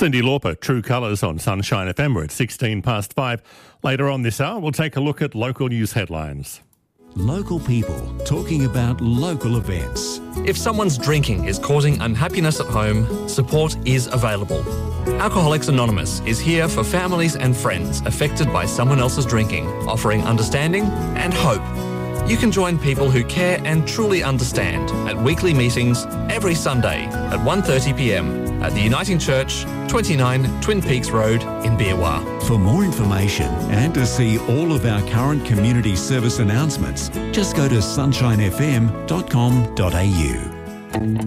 Cyndi Lauper, True Colours on Sunshine FM. We're at 16 past 5. Later on this hour, we'll take a look at local news headlines. Local people talking about local events. If someone's drinking is causing unhappiness at home, support is available. Alcoholics Anonymous is here for families and friends affected by someone else's drinking, offering understanding and hope. You can join people who care and truly understand at weekly meetings every Sunday at 1:30 p.m. at the Uniting Church, 29 Twin Peaks Road in Beerwah. For more information and to see all of our current community service announcements, just go to sunshinefm.com.au.